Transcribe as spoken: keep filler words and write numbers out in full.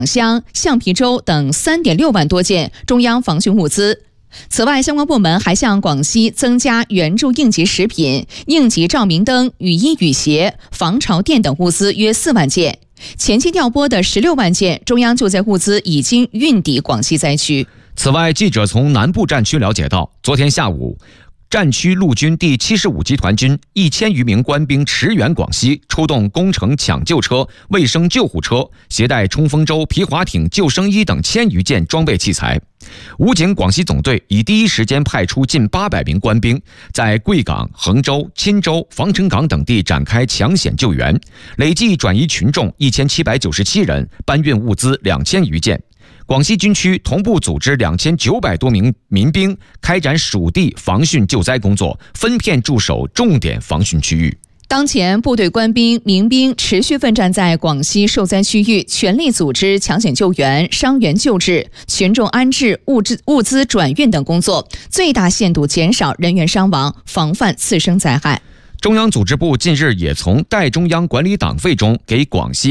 乡、橡皮洲等 三点六万多件中央防汛物资。此外，相关部门还向广西增加援助应急食品、应急照明灯、雨衣雨鞋、防潮垫等物资约四万件。前期调拨的十六万件中央救灾物资已经运抵广西灾区。 此外，记者从南部战区了解到，昨天下午，战区陆军第七十五集团军一千余名官兵驰援广西，出动工程抢救车、卫生救护车，携带冲锋舟、皮划艇、救生衣等千余件装备器材。武警广西总队已第一时间派出近八百名官兵，在贵港、衡州、钦州、防城港等地展开抢险救援，累计转移群众一千七百九十七人，搬运物资两千余件。广西军区同步组织两千九百多名民兵开展属地防汛救灾工作，分片驻守重点防汛区域。 当前，部队官兵、民兵持续奋战在广西受灾区域，全力组织抢险救援、伤员救治、群众安置、物资物资转运等工作，最大限度减少人员伤亡，防范次生灾害。 中央组织部近日也从代中央管理党费中给广西